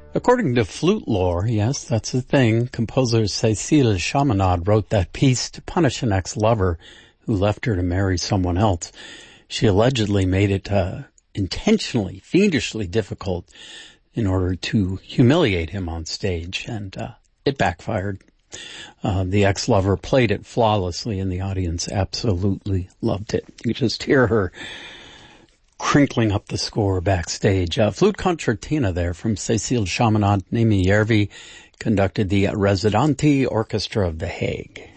According to flute lore, yes, that's the thing, composer Cécile Chaminade wrote that piece to punish an ex-lover who left her to marry someone else. She allegedly made it intentionally, fiendishly difficult in order to humiliate him on stage, and it backfired. The ex-lover played it flawlessly, and the audience absolutely loved it. You could just hear her crinkling up the score backstage. Flute concertina there from Cécile Chaminade. Nimi Järvi conducted the Residenty Orchestra of The Hague.